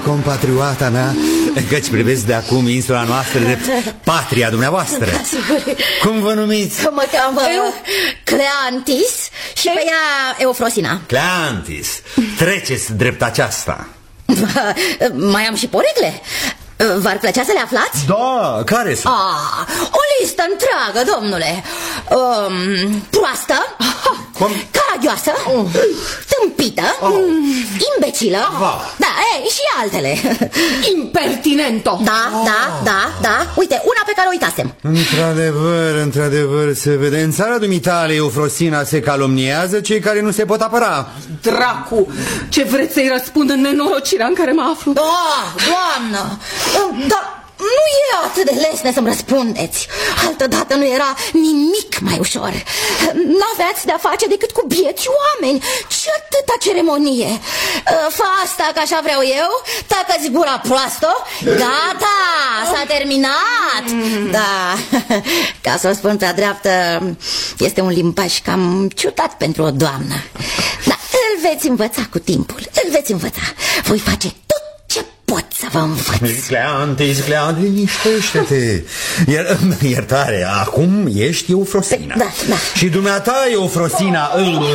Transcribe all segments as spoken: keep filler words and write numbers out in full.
compatrioata mea, căci priveți de acum insula noastră de patria dumneavoastră. Da, sigur. Cum vă numiți? Mă cheamă Cleantis și pe ea Eufrosina. Cleantis, treceți drept aceasta. Mai am și porecle. V-ar plăcea să le aflați? Da, care sunt? Ah, o listă întreagă, domnule. um, Proastă, Cum? caragioasă, oh. tâmpită, oh. imbecilă, oh. da, ei, și altele. Impertinento. Da, oh. da, da, da. Uite, una pe care o uitasem. Într-adevăr, într-adevăr, se vede. În țara dumitale, Eufrosina, se calomniază cei care nu se pot apăra. Dracu, ce vreți să-i răspund în nenorocirea în care mă aflu? Da, doamnă, dar nu e atât de lesne să-mi răspundeți. Altădată nu era nimic mai ușor. N-aveați de-a face decât cu bieți oameni. Ce atâta ceremonie. Fă asta că așa vreau eu. Tacă-ți gura, proastă. Gata, s-a terminat. Da, ca să o spun pe-a dreaptă, este un limbaj cam ciudat pentru o doamnă. Dar îl veți învăța cu timpul. Îl veți învăța. Voi face tot ce pot să vă învăț. Cleantis, Cleantis, liniștește-te. Iar, iertare, acum ești Eufrosina. Da, da. Și dumneata, Eufrosina,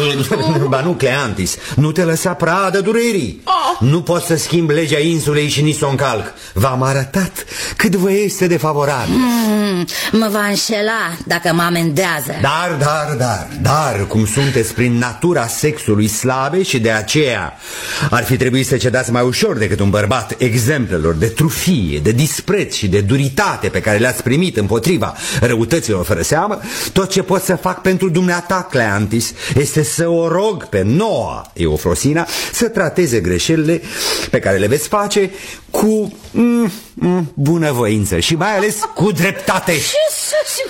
ba nu, Cleantis, nu te lăsa pradă durerii. Nu poți să schimbi legea insulei și nici să o încalc. V-am arătat cât vă este de favorabil. mm, Mă va înșela dacă mă amendează. Dar, dar, dar, dar, cum sunteți prin natura sexului slabe și de aceea ar fi trebuit să cedați mai ușor decât un bărbat exemplelor de trufie, de dispreț și de duritate pe care le-ați primit împotriva răutăților fără seamă, tot ce pot să fac pentru dumneata, Cleantis, este să o rog pe noua Eufrosina să trateze greșelile pe care le veți face cu mm, mm, bunăvoință și mai ales cu dreptate. Ce să zic?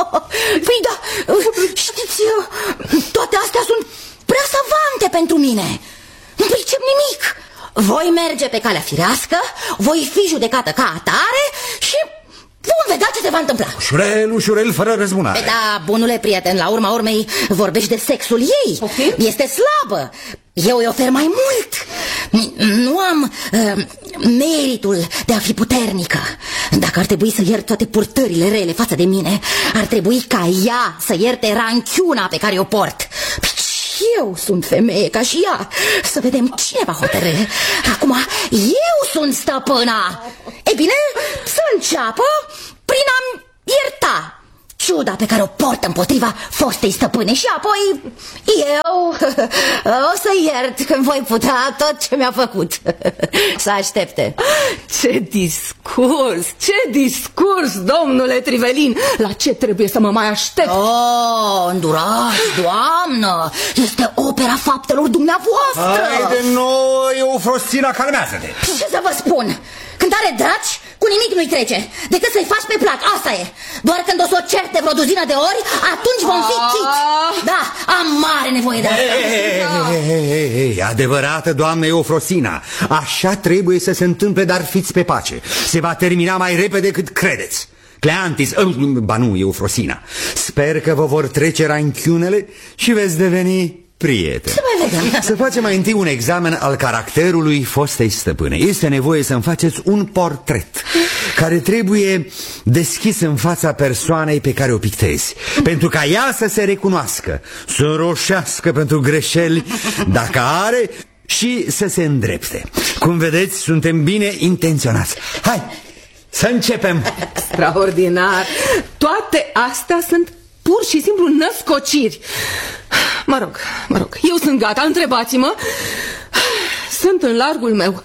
Păi da, știți, toate astea sunt prea savante pentru mine. Nu pricep nimic. Voi merge pe calea firească, voi fi judecată ca atare și vom vedea ce se va întâmpla. Ușurel, ușurel, fără răzbunare. Da, bunule prieten, la urma urmei vorbești de sexul ei. Okay. Este slabă. Eu îi ofer mai mult. Nu am uh, meritul de a fi puternică. Dacă ar trebui să iert toate purtările rele față de mine, ar trebui ca ea să ierte ranchiuna pe care o port. Eu sunt femeie ca și ea. Să vedem cine va hotărâ. Acum eu sunt stăpâna. E bine, să înceapă prin a-mi ierta ciuda pe care o port împotriva fostei stăpâne. Și apoi eu o să iert când voi putea tot ce mi-a făcut. Să aștepte. Ce discurs, ce discurs, domnule Trivelin. La ce trebuie să mă mai aștept? Oh, îndurați, doamnă. Este opera faptelor dumneavoastră. Haide, noi, Eufrosina, calmează-te. Ce să vă spun? Când are draci, cu nimic nu-i trece, decât să-i faci pe plac, asta e. Doar când o să o certe vreo duzină de ori, atunci vom fi chiți. Da, am mare nevoie de asta. Ei, adevărată doamnă Eufrosina, așa trebuie să se întâmple, dar fiți pe pace. Se va termina mai repede decât credeți. Cleantis, ba nu, Eufrosina, sper că vă vor trece ranchiunele și veți deveni prieteni. Să mai vedem. Să facem mai întâi un examen al caracterului fostei stăpâne. Este nevoie să-mi faceți un portret care trebuie deschis în fața persoanei pe care o pictezi, pentru ca ea să se recunoască, să roșească pentru greșeli dacă are și să se îndrepte. Cum vedeți, suntem bine intenționați. Hai, să începem. Extraordinar. Toate astea sunt pur și simplu născociri. Mă rog, mă rog, eu sunt gata, întrebați-mă. Sunt în largul meu.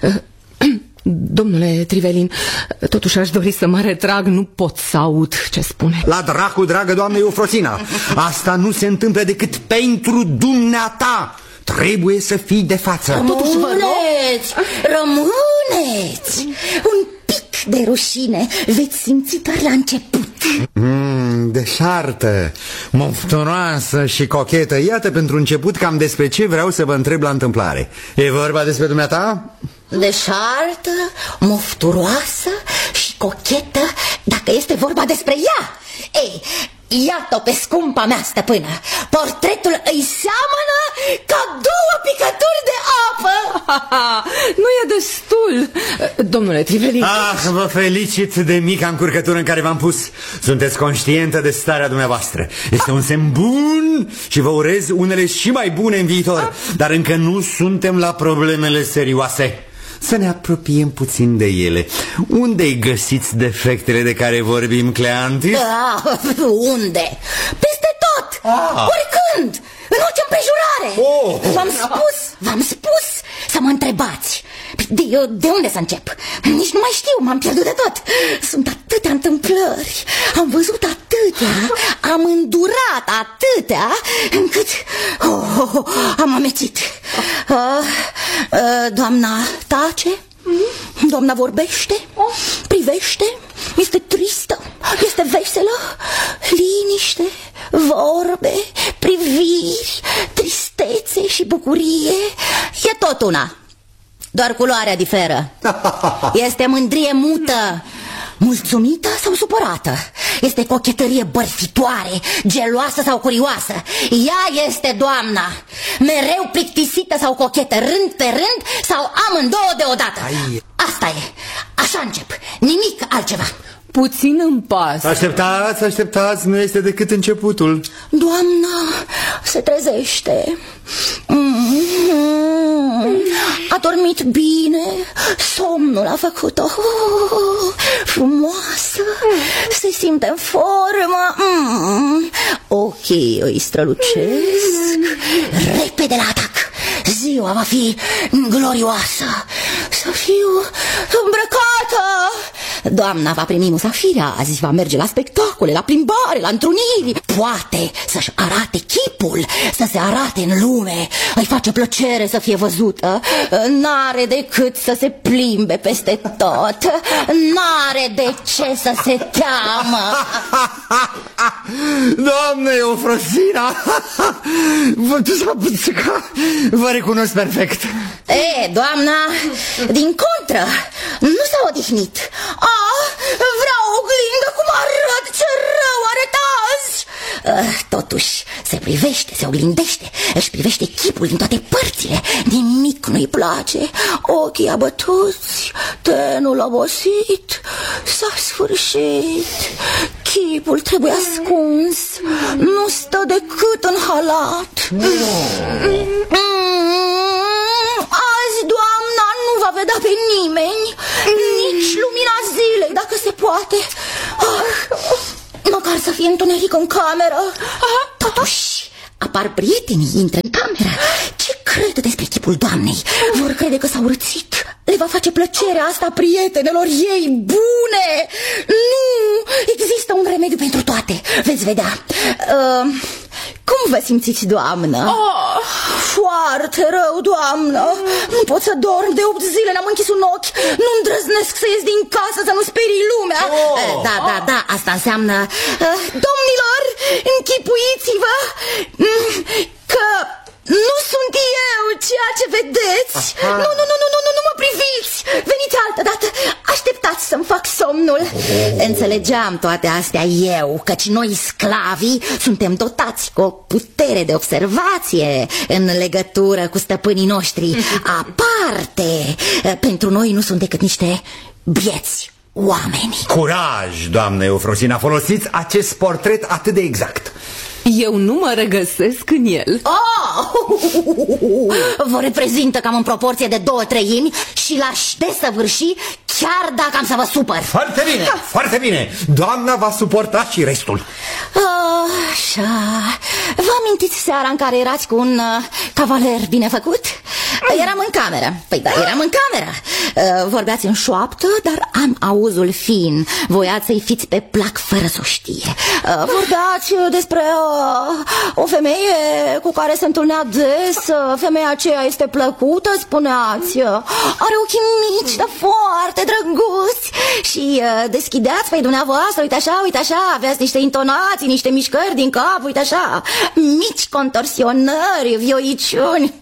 Domnule Trivelin, totuși aș dori să mă retrag, nu pot să aud ce spune. La dracu, dragă doamnă Eufrosina, asta nu se întâmplă decât pentru dumneata. Trebuie să fii de față. Rămâneți, rămâneți. Un pic de rușine veți simți doar la început. Mm, deșartă, mofturoasă și cochetă. Iată pentru început cam despre ce vreau să vă întreb la întâmplare. E vorba despre dumneata? Deșartă, mofturoasă și cochetă, dacă este vorba despre ea. Ei, Iată-o pe scumpa mea stăpână. Portretul îi seamănă ca două picături de apă. Nu e destul, domnule Trivelic. Ah, vă felicit de mica încurcătură în care v-am pus. Sunteți conștientă de starea dumneavoastră. Este un semn bun și vă urez unele și mai bune în viitor. Dar încă nu suntem la problemele serioase. Să ne apropiem puțin de ele. Unde-i găsiți defectele de care vorbim, Cleantis? Ah, unde? Peste tot! Ah. Oricând! În orice împrejurare! Oh. V-am spus, v-am spus să mă întrebați. De, eu, de unde să încep? Nici nu mai știu, m-am pierdut de tot. Sunt atâtea întâmplări, am văzut atâtea, am îndurat atâtea, încât oh, oh, oh, am amețit. uh, uh, Doamna tace, doamna vorbește, privește, este tristă, este veselă, liniște, vorbe, priviri, tristețe și bucurie. E tot una, doar culoarea diferă. Este mândrie mută, mulțumită sau supărată. Este cochetărie bărfitoare, geloasă sau curioasă. Ea este doamna, mereu plictisită sau cochetă, rând pe rând sau amândouă deodată. Ai. Asta e, așa încep, nimic altceva. Puțin în pas. Așteptați, așteptați, nu este decât începutul. Doamna se trezește. Mm-hmm. A dormit bine, somnul a făcut-o oh, frumoasă, se simte în formă. Mm. Ochii îi strălucesc. Repede la atac. Ziua va fi glorioasă. Să fiu îmbrăcată. Doamna va primi musafiri azi, va merge la spectacole, la plimbare, la întruniri. Poate să-și arate chipul, să se arate în lume. Îi face plăcere să fie văzută. N-are decât să se plimbe peste tot. N-are de ce să se teamă. Doamne Eufrosina, vă recunosc perfect. E, doamna, din contră, nu s-a odihnit. A, vreau o oglindă, cum arăt, ce rău arăt azi. Totuși, se privește, se oglindește, își privește chipul din toate părțile. Nimic nu-i place. Ochii abătuți, tenul obosit. S-a sfârșit. Chipul trebuie ascuns. Nu stă decât în halat. Azi doamna nu va vedea pe nimeni, nici lumina zilei, dacă se poate. Ah, măcar să fie întuneric în cameră. Totuși, apar prietenii, intră în cameră. Ce cred despre chipul doamnei? Vor crede că s-a urțit. Le va face plăcerea asta prietenelor ei bune. Nu, există un remediu pentru toate. Veți vedea. uh, Cum vă simțiți, doamnă? Oh. Foarte rău, doamnă. Nu pot să dorm, de opt zile n-am închis un ochi. Nu îndrăznesc să ies din casă, să nu sperii lumea. oh. Da, da, da, asta înseamnă uh, domnilor, închipuiți-vă că nu sunt eu ceea ce vedeți. Aha. Nu, nu, nu, nu, nu, nu, nu mă priviți. Veniți altă dată, așteptați să-mi fac somnul. oh. Înțelegeam toate astea eu, căci noi sclavii suntem dotați cu o putere de observație în legătură cu stăpânii noștri. Aparte, pentru noi nu sunt decât niște bieți oameni. Curaj, doamnă Eufrosina, folosiți acest portret atât de exact. Eu nu mă regăsesc în el. Oh! Vă reprezintă cam în proporție de două treimi și l-aș desăvârși chiar dacă am să vă supăr. Foarte bine, ha. foarte bine. Doamna va suporta și restul. Oh, așa. Vă amintiți seara în care erați cu un uh, cavaler binefăcut? Eram în cameră. Păi da, eram în cameră. uh, Vorbeați în șoaptă, dar am auzul fin. Voiați să-i fiți pe plac fără să o știe. uh, Vorbeați despre uh, o femeie cu care se întâlnea des. uh, Femeia aceea este plăcută, spuneați. uh, Are ochii mici, dar foarte drăguți. Și uh, deschideați pe dumneavoastră, uite așa, uite așa. Aveați niște intonații, niște mișcări din cap, uite așa. Mici contorsionări, vioiciuni.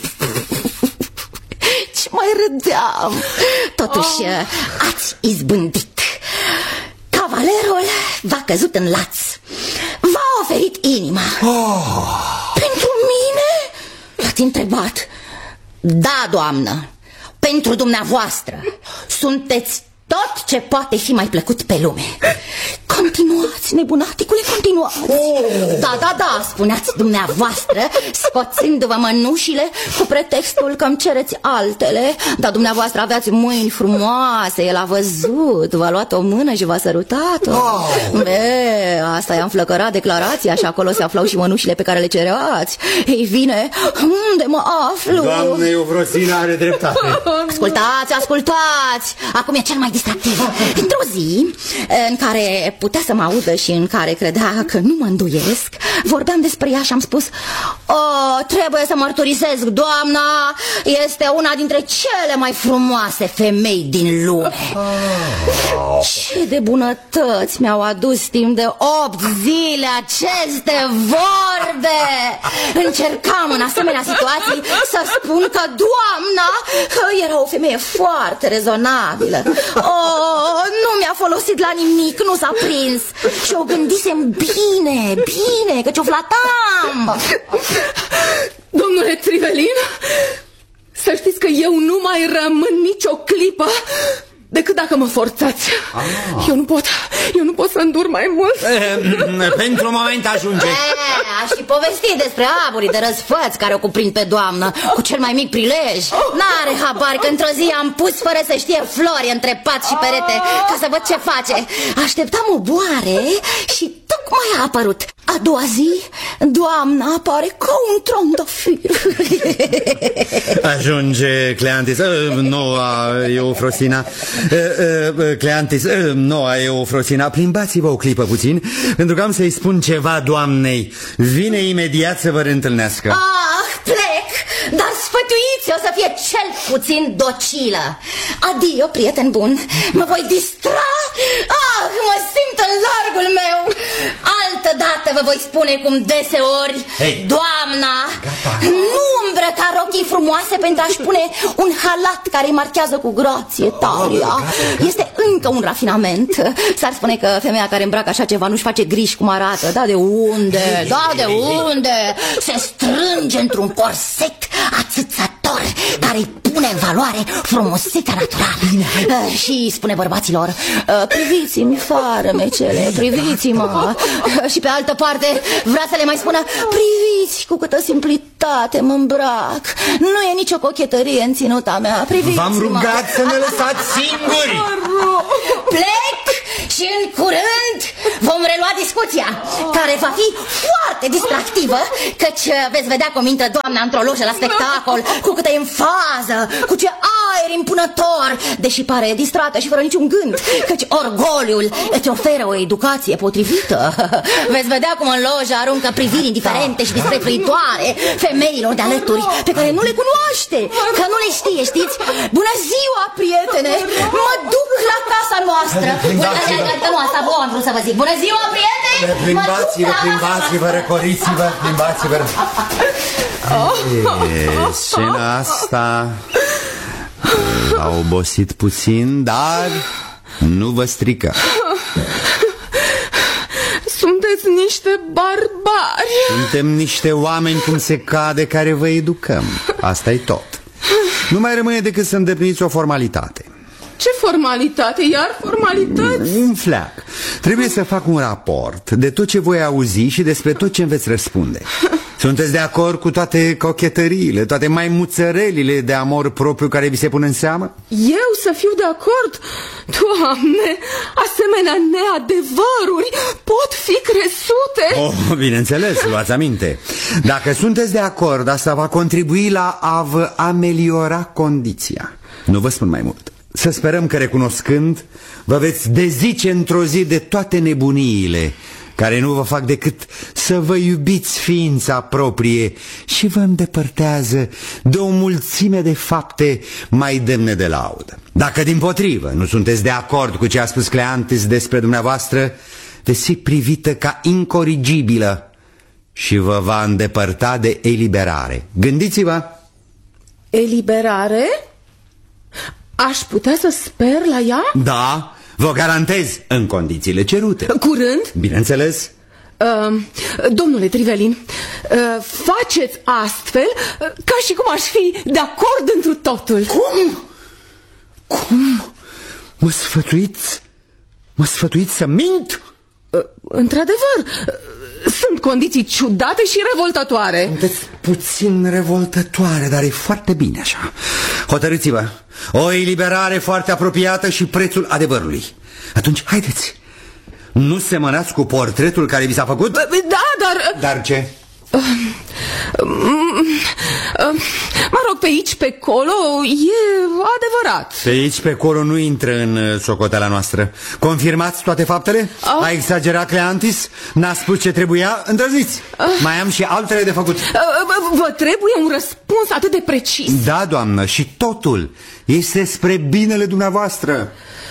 Ce mai râdeam. Totuși, oh. ați izbândit. Cavalerul v-a căzut în laț. oferit inima. Oh. Pentru mine? L-ați întrebat. Da, doamnă, pentru dumneavoastră. Sunteți tot ce poate fi mai plăcut pe lume. Continuați, nebunaticule, continuați. oh. Da, da, da, spuneați dumneavoastră, scoțându-vă mănușile cu pretextul că îmi cereți altele. Dar dumneavoastră aveați mâini frumoase. El a văzut, v-a luat o mână și v-a sărutat-o. oh. Be, asta i-a înflăcărat declarația. Și acolo se aflau și mănușile pe care le cereați. Ei bine, unde mă aflu? Doamne, Eufrosina are dreptate. Ascultați, ascultați. Acum e cel mai distractiv. Într-o zi în care putea să mă audă și în care credea că nu mă îndoiesc, vorbeam despre ea și am spus: o, trebuie să mărturisesc, doamna este una dintre cele mai frumoase femei din lume. Ce de bunătăți mi-au adus timp de opt zile aceste vorbe. Încercam în asemenea situații să spun că doamna era o femeie foarte rezonabilă. Oh, nu mi-a folosit la nimic, nu s-a prins. Și o gândisem bine, bine, căci o flatam. Domnule Trivelin, să știți că eu nu mai rămân nicio clipă decât dacă mă forțați. ah. Eu nu pot, eu nu pot să îndur mai mult. e, Pentru moment ajunge. e, Aș fi povestit despre aburii de răsfăți care o cuprind pe doamnă cu cel mai mic prilej. N-are habar că într-o zi am pus fără să știe flori între pat și perete ca să văd ce face. Așteptam o boare și tocmai a apărut. A doua zi, doamna apare ca un trandafir. Ajunge Cleantis. Noua Eufrosina. Cleantis, noua Eufrosina, plimbați-vă o clipă puțin, pentru că am să-i spun ceva doamnei. Vine imediat să vă reîntâlnească. Ah, plec, dar sfătuiți-o să fie cel puțin docilă. Adio, prieten bun, mă voi distra. Ah, mă simt în largul meu. Altă dată vă voi spune cum deseori hey. doamna Gata. nu îmbrăca rochii frumoase pentru a-și pune un halat care îi marchează cu grație talia. Este încă un rafinament. S-ar spune că femeia care îmbracă așa ceva nu-și face griji cum arată. Da, de unde? Da, de unde? Se strânge într-un corset atâțător care îi pune în valoare frumusețea naturală. uh, Și spune bărbaților: uh, priviți-mi farmecele, priviți-mă. uh, Și pe altă parte vrea să le mai spună: priviți cu câtă simplitate mă îmbrac. Nu e nicio cochetărie în ținuta mea. Priviți-mă. V-am rugat să ne lăsați singuri. Plec și în curând vom relua discuția, care va fi foarte distractivă, căci veți vedea cum intră doamna într-o lojă la spectacol, cu câtă enfază, cu ce aer impunător, deși pare distrată și fără niciun gând, căci orgoliul îți oferă o educație potrivită. Veți vedea cum în lojă aruncă priviri indiferente și disprețuitoare femeilor de alături pe care nu le cunoaște, că nu le știe, știți? Bună ziua, prietene! Mă duc la casa noastră. Nu, asta bun, am vrut să vă zic. Bună ziua, prieteni! Plimbați-vă, plimbați-vă, răcoriți-vă, plimbați-vă. E, scena asta a obosit puțin, dar nu vă strică. Sunteți niște barbari. Suntem niște oameni cum se cade, care vă educăm. Asta-i tot. Nu mai rămâne decât să îndepliniți o formalitate. Ce formalitate? Iar formalități? Un fleac. Trebuie să fac un raport de tot ce voi auzi și despre tot ce îmi veți răspunde. Sunteți de acord cu toate cochetăriile, toate maimuțărelile de amor propriu care vi se pun în seamă? Eu să fiu de acord? Doamne, asemenea neadevăruri pot fi crescute? Oh, bineînțeles, luați aminte. Dacă sunteți de acord, asta va contribui la a vă ameliora condiția. Nu vă spun mai mult. Să sperăm că, recunoscând, vă veți dezice într-o zi de toate nebuniile care nu vă fac decât să vă iubiți ființa proprie și vă îndepărtează de o mulțime de fapte mai demne de laudă. Dacă, dimpotrivă, nu sunteți de acord cu ce a spus Cleantis despre dumneavoastră, veți fi privită ca incorrigibilă și vă va îndepărta de eliberare. Gândiți-vă! Eliberare? Aș putea să sper la ea? Da, vă garantez, în condițiile cerute. Curând? Bineînțeles. Uh, domnule Trivelin, uh, faceți astfel uh, ca și cum aș fi de acord întru totul. Cum? Cum? Mă sfătuiți? Mă sfătuiți să mint? Uh, într-adevăr, uh, sunt condiții ciudate și revoltătoare. Sunteți puțin revoltătoare, dar e foarte bine așa. Hotărâți-vă. O eliberare foarte apropiată și prețul adevărului. Atunci, haideți. Nu semănați cu portretul care vi s-a făcut? Da, dar... Dar ce? Uh, uh, uh, mă rog, pe aici, pe colo, e adevărat. Pe aici, pe colo nu intră în socoteala noastră. Confirmați toate faptele? Uh. A exagerat Cleantis? N-a spus ce trebuia? Îndrăzniți. uh. Mai am și altele de făcut. uh, Vă trebuie un răspuns atât de precis? Da, doamnă, și totul este spre binele dumneavoastră.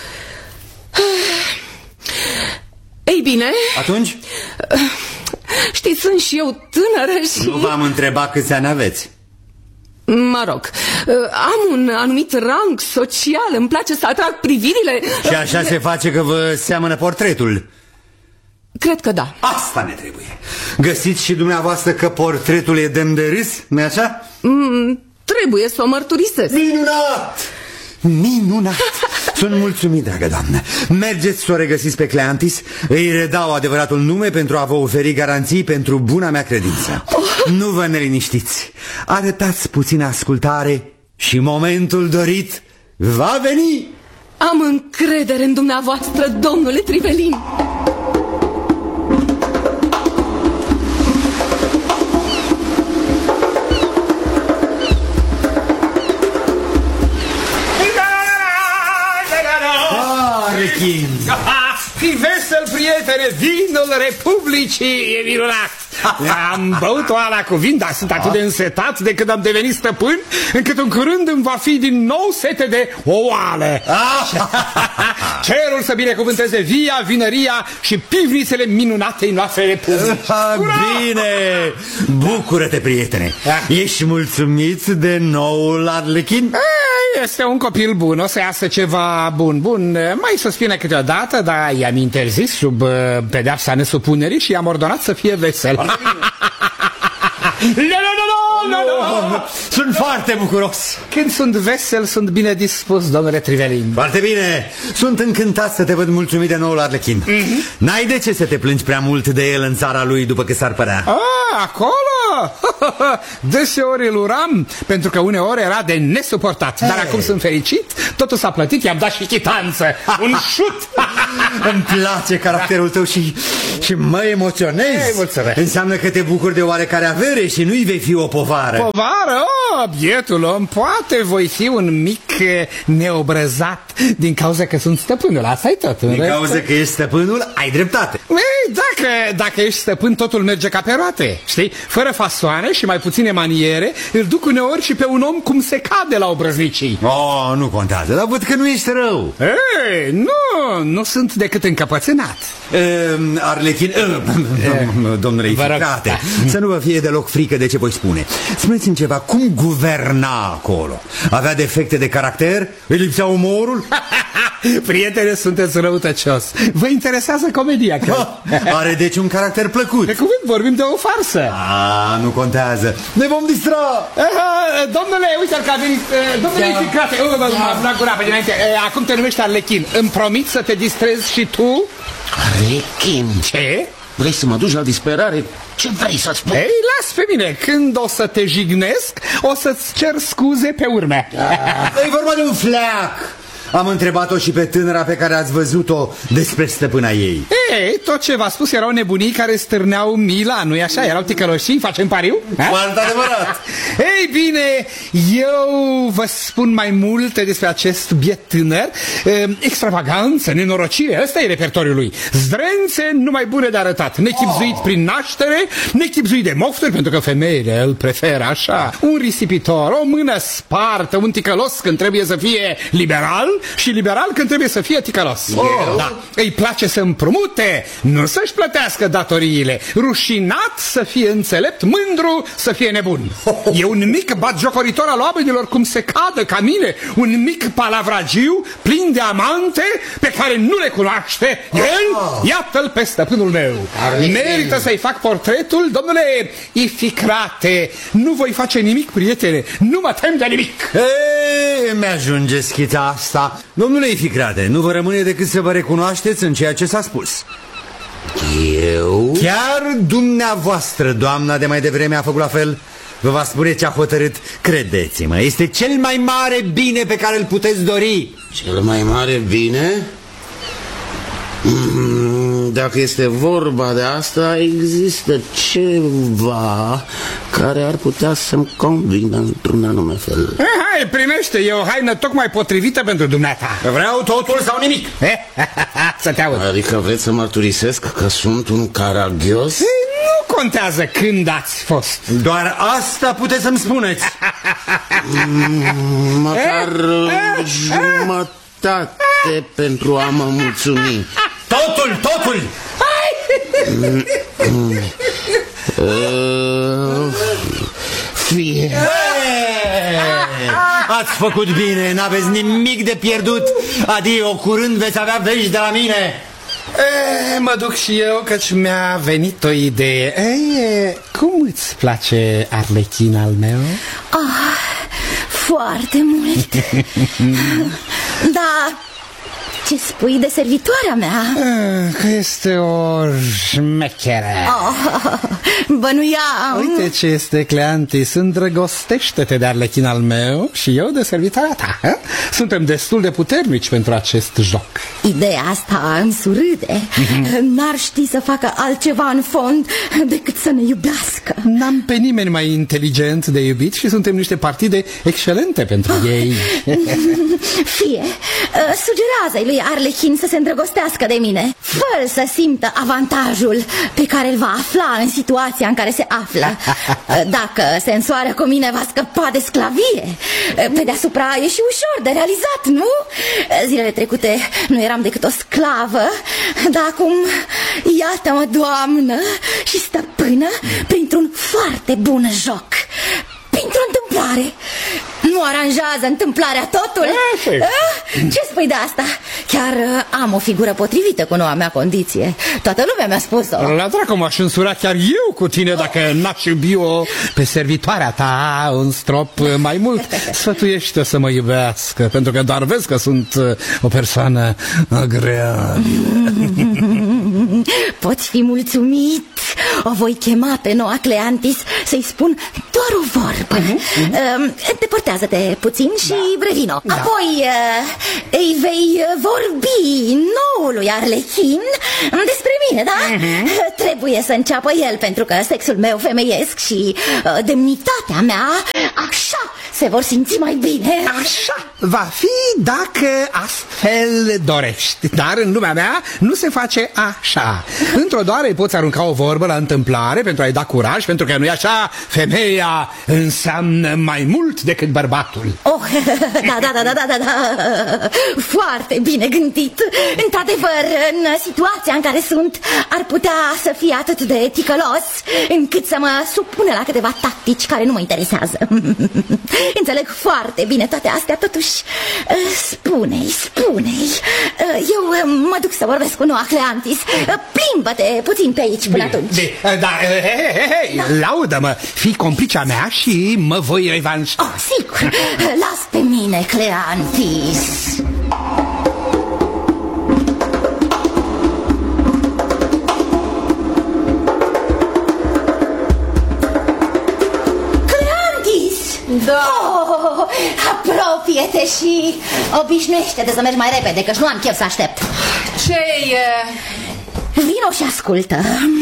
Ei bine... Atunci? Știți, sunt și eu tânără și... Nu v-am întrebat câți ani aveți. Mă rog, am un anumit rang social, îmi place să atrag privirile. Și așa se face că vă seamănă portretul? Cred că da. Asta ne trebuie. Găsiți și dumneavoastră că portretul e demn de râs, nu-i așa? Mm, trebuie să o mărturisesc. Minunat! Minunat! Sunt mulțumit, dragă doamnă. Mergeți să o regăsiți pe Cleantis. Îi redau adevăratul nume pentru a vă oferi garanții pentru buna mea credință. oh. Nu vă neliniștiți. Arătați puțină ascultare și momentul dorit va veni. Am încredere în dumneavoastră, domnule Trivelin. Arlechin! Fii vesel, prietene, vinul Republicii e minunat. Am băut o ala cu vin, dar sunt atât de însetat de când am devenit stăpân, încât în curând îmi va fi din nou sete de oală. Cerul să binecuvânteze via, vinăria și pivnițele minunatei noastre Republici. Bine! Bucură-te, prietene! Ești mulțumit de noul Arlechin? Este un copil bun, o să iasă ceva bun, bun. Mai să spune câteodată, dar i-am interzis sub uh, pedeapsa nesupunerii și i-am ordonat să fie vesel. Sunt foarte bucuros. Când sunt vesel, sunt bine dispus, domnule Trivelin. Foarte bine. Sunt încântat să te văd mulțumit de noul Arlechin. mm-hmm. N-ai de ce să te plângi prea mult de el în țara lui după că s-ar părea. Ah, acolo? Deseori îl uram, pentru că uneori era de nesuportat. Hey. Dar acum sunt fericit, totul s-a plătit, i-am dat și chitanță. Un șut. Îmi place caracterul tău și, și mă emoționezi. Hey, înseamnă că te bucuri de oarecare avere și nu-i vei fi o povară. Povară? Oh, bietul om, poate voi fi un mic neobrăzat din cauza că sunt stăpânul. Asta-i tot. Din rest... cauza că ești stăpânul, ai dreptate. Ei, dacă, dacă ești stăpân, totul merge ca pe roate. Știi? Fără fasoane și mai puține maniere, îl duc uneori și pe un om cum se cade la obrăznicii. Oh, nu contează, dar văd că nu ești rău. Ei, nu, nu sunt decât încăpățânat. uh, Arlechin, uh, domnule Ificate, da. Să nu vă fie deloc frică de ce voi spune. Spuneți-mi ceva, cum guverna acolo? Avea defecte de caracter? Îi lipsea umorul? Prietene, sunteți răutăcios. Vă interesează comedia, cred. Are deci un caracter plăcut. Pe cuvânt, vorbim de o farsă. Ah, nu contează. Ne vom distra. uh, Domnule, uite-l că a venit. uh, Domnule da. Ificate, uh, m-am luat gura pe dinainte. uh, Acum te numești Arlechin. Îmi promit să te distrezi și tu? Arlechin. Ce? Vrei să mă duci la disperare? Ce vrei să spui? Ei, las pe mine. Când o să te jignesc, o să-ți cer scuze pe urme. E vorba de un fleac. Am întrebat-o și pe tânăra pe care ați văzut-o despre stăpâna ei. Ei, tot ce v-a spus erau nebunii care stârneau mila, nu-i așa? Erau ticăloșii, facem pariu? Foarte adevărat. Ei bine, eu vă spun mai multe despre acest biet tânăr. Extravaganță, nenorocire, ăsta e repertoriul lui. Zdrențe numai bune de arătat. Nechipzuit oh. prin naștere, nechipzuit de mofturi, pentru că femeile îl preferă așa. Un risipitor, o mână spartă, un ticălos când trebuie să fie liberal și liberal când trebuie să fie ticălos. Oh. Da. Îi place să împrumute, ajute, nu să-și plătească datoriile. Rușinat să fie înțelept, mândru să fie nebun. E un mic batjocoritor al oamenilor cum se cadă ca mine, un mic palavragiu plin de amante pe care nu le cunoaște. El, iată-l pe stăpânul meu. Merită să-i fac portretul, domnule Ificrate. Nu voi face nimic, prietene, nu mă tem de nimic. Ei, mi-ajunge schița asta. Domnule Ificrate, nu vă rămâne decât să vă recunoașteți în ceea ce s-a spus. Eu? Chiar dumneavoastră, doamna de mai devreme, a făcut la fel. Vă va spune ce a hotărât. Credeți-mă, este cel mai mare bine pe care îl puteți dori. Cel mai mare bine? Dacă este vorba de asta, există ceva care ar putea să-mi convină într-un anume fel. Eh, hai, primește, e o haină tocmai potrivită pentru dumneata. Vreau totul sau nimic. Să te aud. Adică vreți să mărturisesc că sunt un caragios? Nu contează când ați fost. Doar asta puteți să-mi spuneți. Măcar jumătate pentru a mă mulțumi. Totul, totul. uh, Fie. Ați făcut bine, n-aveți nimic de pierdut. Adio, curând veți avea vești de la mine. E, mă duc și eu, căci mi-a venit o idee. Ei, cum îți place arlechin al meu? Ah, foarte mult. Da, ce spui de servitoarea mea? Că este o șmecheră. Oh, bănuiam. Uite ce este, Cleantis, îndrăgostește-te de arlechin al meu și eu de servitoarea ta. He? Suntem destul de puternici pentru acest joc. Ideea asta îmi surâde. N-ar ști să facă altceva în fond decât să ne iubească. N-am pe nimeni mai inteligent de iubit și suntem niște partide excelente pentru ei. Fie, sugerează-i lui Arlechin să se îndrăgostească de mine, fără să simtă avantajul pe care îl va afla în situația în care se află. Dacă se însoară cu mine, va scăpa de sclavie. Pe deasupra e și ușor de realizat, nu? Zilele trecute nu eram decât o sclavă, dar acum iată-mă doamnă și stăpână printr-un foarte bun joc. Printr-o întâmplare. Nu aranjează întâmplarea totul? Ce spui de asta? Chiar am o figură potrivită cu noua mea condiție. Toată lumea mi-a spus-o. La dracu, m-aș însura chiar eu cu tine dacă n-aș iubi-o pe servitoarea ta un strop mai mult. Sfătuiește-o să mă iubească, pentru că doar vezi că sunt o persoană agreabilă. Poți fi mulțumit. O voi chema pe noua Cleantis să-i spun doar o vorbă. uh-huh. Depărtează-te puțin și da. revino. Da. Apoi uh, îi vei vorbi noului Arlechin despre mine, da? Uh-huh. Trebuie să înceapă el, pentru că sexul meu femeiesc și uh, demnitatea mea, așa se vor simți mai bine. Așa va fi dacă astfel dorești. Dar în lumea mea nu se face așa. Într-o doară îi poți arunca o vorbă la întâmplare pentru a-i da curaj, pentru că nu-i așa, femeia înseamnă mai mult decât bărbatul. Oh, da, da, da, da, da, da, da. Foarte bine gândit. Într-adevăr, în situația în care sunt, ar putea să fie atât de ticălos încât să mă supună la câteva tactici care nu mă interesează. Înțeleg foarte bine toate astea, totuși spune-i, spune-i. Eu mă duc să vorbesc cu noua Cleantis. Plimbă-te puțin pe aici până bine, atunci. Bine, da, hei, hei, hei, da. Laudă-mă, fii complicea mea și mă voi revanșa. Oh, sigur, las pe mine, Cleantis. Da. Oh, apropie-te și obișnuiește-te să mergi mai repede, că nu am chef să aștept. Ce-i... Vino și ascultă.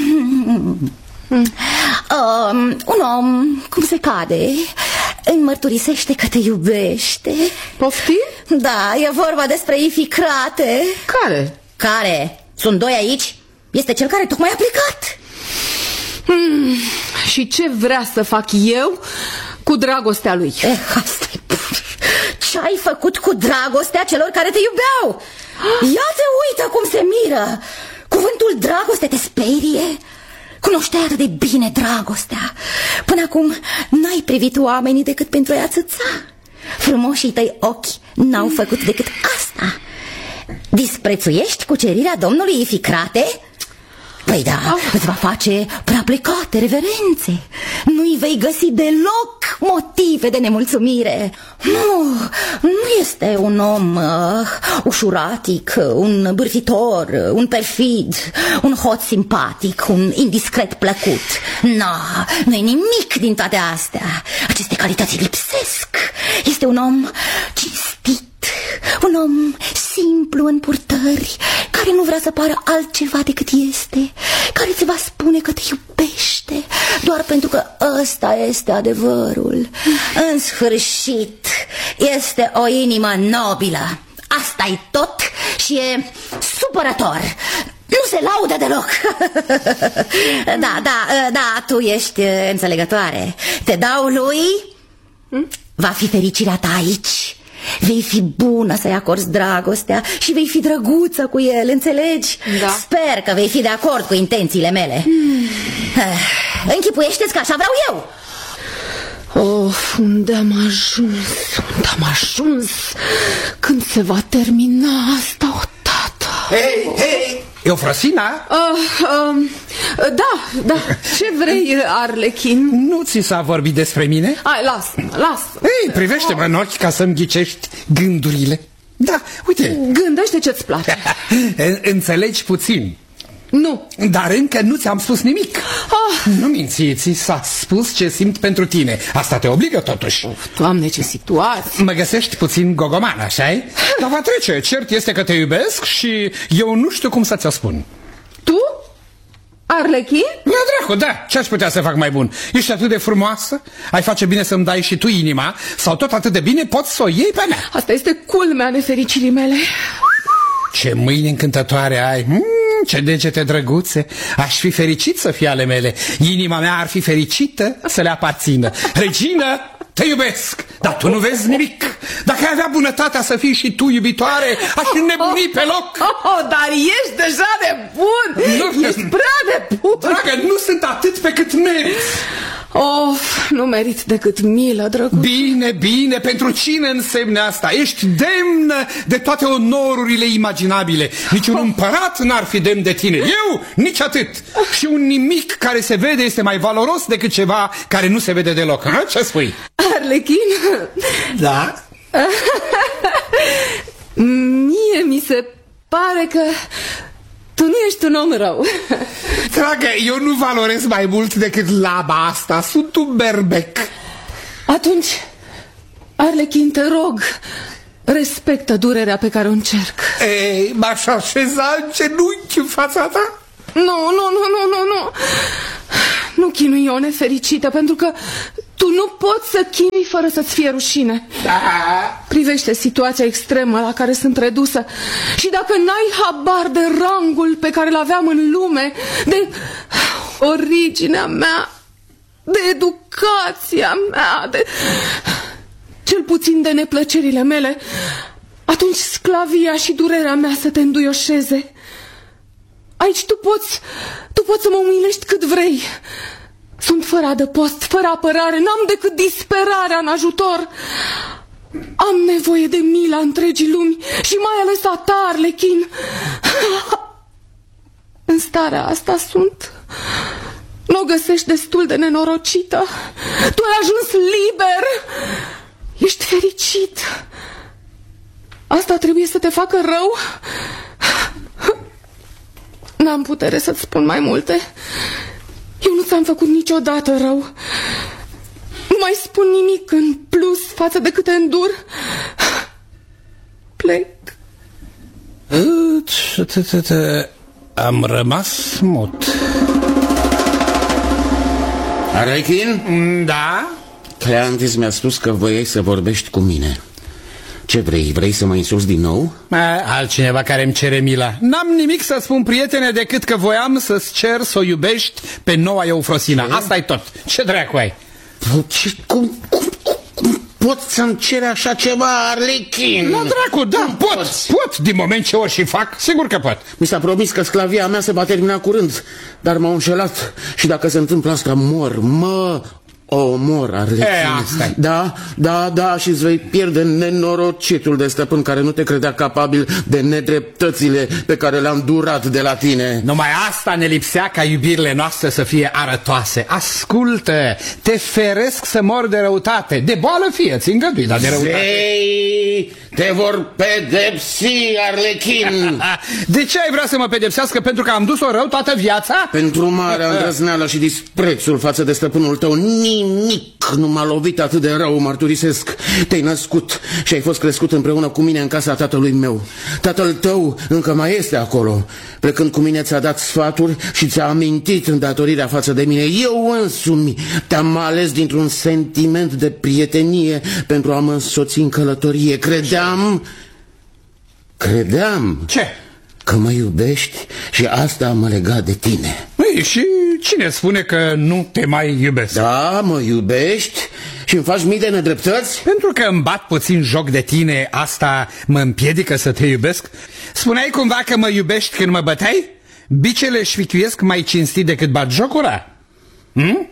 um, Un om, cum se cade, îmi mărturisește că te iubește. Poftim? Da, e vorba despre Ificrate. Care? Care? Sunt doi aici? Este cel care tocmai a plecat. hmm. Și ce vrea să fac eu cu dragostea lui? Eh, asta-i... Ce-ai făcut cu dragostea celor care te iubeau? Ia te uită cum se miră. Cu Cuvântul dragoste te sperie? Cunoșteai atât de bine dragostea. Până acum n-ai privit oamenii decât pentru a-i ațăța. Frumoșii tăi ochi n-au făcut decât asta. Disprețuiești cucerirea domnului Ificrate? Păi da, îți va face prea plecate reverențe. Nu-i vei găsi deloc motive de nemulțumire. Nu, nu este un om uh, ușuratic, un bârfitor, un perfid, un hoț simpatic, un indiscret plăcut. No, nu-i nimic din toate astea. Aceste calități lipsesc. Este un om cinstit, un om simplu în purtări, care nu vrea să pară altceva decât este, care ți va spune că te iubește doar pentru că ăsta este adevărul. În sfârșit, este o inimă nobilă. Asta-i tot și e supărător. Nu se laudă deloc. Da, da, da, tu ești înțelegătoare. Te dau lui. Va fi fericirea ta aici. Vei fi bună să-i acorzi dragostea și vei fi drăguță cu el, înțelegi? Da. Sper că vei fi de acord cu intențiile mele. mm. Închipuiește-ți că așa vreau eu. Of, unde am ajuns, unde am ajuns? Când se va termina asta odată? Hei, hei, Eufrosina? Uh, uh, da, da, ce vrei, Arlechin? Nu ți s-a vorbit despre mine? Hai, lasă-mă, lasă-mă. Ei, privește-mă în ochi ca să-mi ghicești gândurile. Da, uite. Gândește ce-ți place. Înțelegi puțin. Nu. Dar încă nu ți-am spus nimic. Ah. Nu minți, ți s-a spus ce simt pentru tine. Asta te obligă totuși. Of, Doamne, ce situație. Mă găsești puțin gogoman, așa-i? Dar va trece, cert este că te iubesc și eu nu știu cum să ți-o spun. Tu? Arlechin? Da, dracu, da, ce-aș putea să fac mai bun? Ești atât de frumoasă? Ai face bine să-mi dai și tu inima? Sau tot atât de bine poți să o iei pe mea? Asta este culmea nefericirii mele. Ce mâini încântătoare ai! Mm, ce degete drăguțe! Aș fi fericit să fie ale mele. Inima mea ar fi fericită să le aparțină. Regină, te iubesc, dar tu nu vezi nimic. Dacă ai avea bunătatea să fii și tu iubitoare, aș înnebuni pe loc. Oh, oh, dar ești deja de bun. Nu, ești prea de bun. Dragă, nu sunt atât pe cât meriți. Of, nu merit decât milă, drăguț. Bine, bine, pentru cine însemne asta? Ești demnă de toate onorurile imaginabile. Niciun împărat n-ar fi demn de tine. Eu, nici atât. Și un nimic care se vede este mai valoros decât ceva care nu se vede deloc. Ha? Ce spui? Arlechin? Da? Mie mi se pare că tu nu ești un om rău. Dragă, eu nu valorez mai mult decât laba asta. Sunt un berbec. Atunci, Arlechin, te rog, respectă durerea pe care o încerc. Ei, m-aș așeza în genunchi în fața ta? Nu, nu, nu, nu, nu, nu. Nu chinui o nefericită, pentru că tu nu poți să chinui fără să-ți fie rușine. Da. Privește situația extremă la care sunt redusă. Și dacă n-ai habar de rangul pe care l-aveam în lume, de originea mea, de educația mea, de cel puțin de neplăcerile mele, atunci sclavia și durerea mea să te înduioșeze. Aici tu poți, tu poți să mă umilești cât vrei. Sunt fără adăpost, fără apărare, n-am decât disperarea în ajutor. Am nevoie de mila întregii lumi și mai ales a ta, Arlechin. În starea asta sunt. Nu o găsești destul de nenorocită. Tu ai ajuns liber. Ești fericit. Asta trebuie să te facă rău? N-am putere să-ți spun mai multe. Eu nu ți-am făcut niciodată rău. Nu mai spun nimic în plus față de câte îndur. Plec. Am rămas mut. Arlechin? Da? Cleantis mi-a spus că voiai să vorbești cu mine. Ce vrei? Vrei să mă insulți din nou? A, altcineva care îmi cere mila. N-am nimic să spun, prietene, decât că voiam să-ți cer să o iubești pe noua Eufrosina. Asta e tot. Ce dracu ai? Ce, cum, cum, cum poți să-mi ceri așa ceva, Arlechin? La dracu, da, pot, poți. pot, din moment ce o și fac, sigur că pot. Mi s-a promis că sclavia mea se va termina curând, dar m-au înșelat și dacă se întâmplă asta, mor, mă omor, Arlechin. E, asta-i. Da, da, da, și îți vei pierde nenorocitul de stăpân care nu te credea capabil de nedreptățile pe care le-am durat de la tine. Numai asta ne lipsea ca iubirile noastre să fie arătoase. Ascultă, te feresc să mor de răutate. De boală fie, ți îngădui, dar de răutate. Zei, te vor pedepsi, Arlechin. De ce ai vrea să mă pedepsească? Pentru că am dus-o rău toată viața? Pentru marea îndrăzneală și disprețul față de stăpânul tău, nimic nu m-a lovit atât de rău, mărturisesc. Te-ai născut și ai fost crescut împreună cu mine în casa tatălui meu. Tatăl tău încă mai este acolo. Plecând cu mine ți-a dat sfaturi și ți-a amintit îndatorirea față de mine. Eu însumi te-am ales dintr-un sentiment de prietenie pentru a mă însoți în călătorie. Credeam... Credeam... Ce? Că mă iubești și asta mă lega de tine. Ei, și cine spune că nu te mai iubesc? Da, mă iubești și îmi faci mii de nedreptăți? Pentru că îmi bat puțin joc de tine, asta mă împiedică să te iubesc? Spuneai cumva că mă iubești când mă băteai? Bicele șvichuiesc mai cinstit decât batjocura? Hm?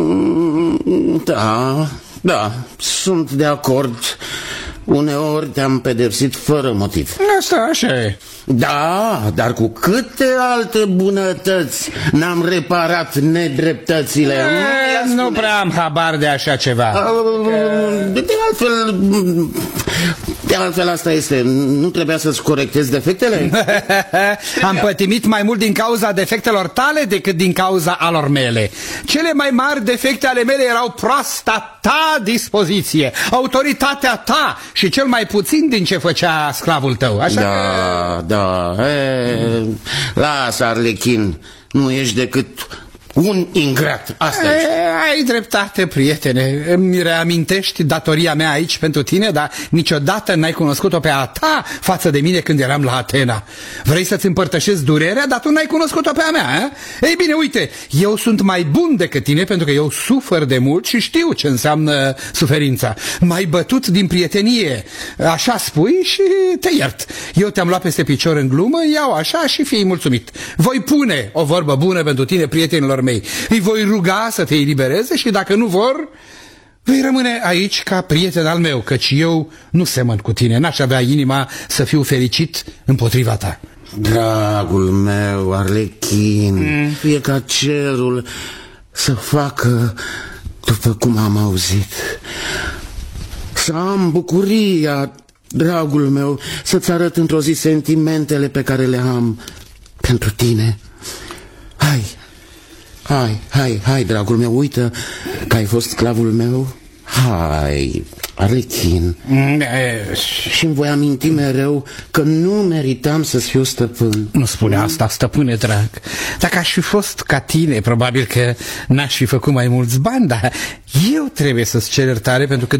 Da, da, sunt de acord. Uneori te-am pedepsit fără motiv. Asta așa e. Da, dar cu câte alte bunătăți n-am reparat nedreptățile? E, nu prea am habar de așa ceva. De, de altfel, de altfel asta este. Nu trebuia să-ți corectezi defectele? Am pătimit mai mult din cauza defectelor tale decât din cauza alor mele. Cele mai mari defecte ale mele erau proasta ta dispoziție, autoritatea ta și cel mai puțin din ce făcea sclavul tău. Așa Da, că... da, e, lasă, Arlechin, nu ești decât un ingrat, asta e, ești. ai dreptate, prietene. Îmi reamintești datoria mea aici pentru tine, dar niciodată n-ai cunoscut-o pe a ta față de mine când eram la Atena. Vrei să-ți împărtășesc durerea, dar tu n-ai cunoscut-o pe a mea, eh? Ei bine, uite, eu sunt mai bun decât tine pentru că eu sufăr de mult și știu ce înseamnă suferința. M-ai bătut din prietenie, așa spui și te iert. Eu te-am luat peste picior în glumă, iau așa și fii mulțumit. Voi pune o vorbă bună pentru tine, prietenilor mei. Îi voi ruga să te elibereze și dacă nu vor, vei rămâne aici ca prieten al meu, căci eu nu semăn cu tine, n-aș avea inima să fiu fericit împotriva ta. Dragul meu, Arlechin, mm. fie ca cerul să facă după cum am auzit. Să am bucuria, dragul meu, să-ți arăt într-o zi sentimentele pe care le am pentru tine. Hai, hai, hai, hai, dragul meu, uită că ai fost sclavul meu. Hai, Arlechin. Mm, e... Și-mi voi aminti mereu că nu meritam să-ți fiu stăpân. Nu spune asta, stăpâne drag. Dacă aș fi fost ca tine, probabil că n-aș fi făcut mai mulți bani, dar eu trebuie să-ți cer iertare pentru că